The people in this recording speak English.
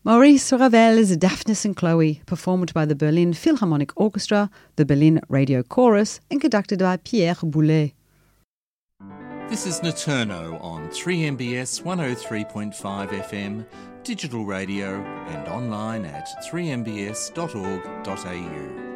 Maurice Ravel's Daphnis and Chloe, performed by the Berlin Philharmonic Orchestra, the Berlin Radio Chorus, and conducted by Pierre Boulez. This is Naturno on 3MBS 103.5 FM, digital radio and online at 3mbs.org.au.